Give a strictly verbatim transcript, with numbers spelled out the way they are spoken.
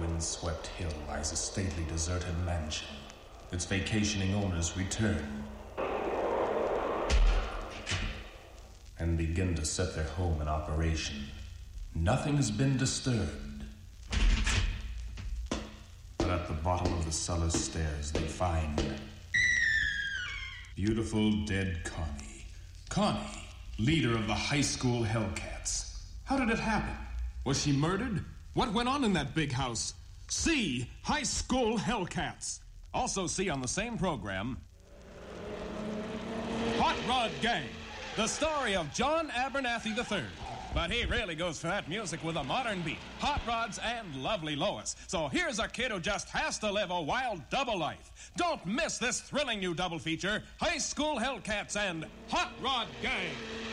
windswept hill lies a stately deserted mansion. Its vacationing owners return and begin to set their home in operation. Nothing has been disturbed. But at the bottom of the cellar stairs, they find beautiful dead Connie. Connie, leader of the high school Hellcats. How did it happen? Was she murdered? What went on in that big house? See High School Hellcats. Also see on the same program, Hot Rod Gang, the story of John Abernathy the third. But he really goes for that music with a modern beat, hot rods, and lovely Lois. So here's a kid who just has to live a wild double life. Don't miss this thrilling new double feature, High School Hellcats and Hot Rod Gang.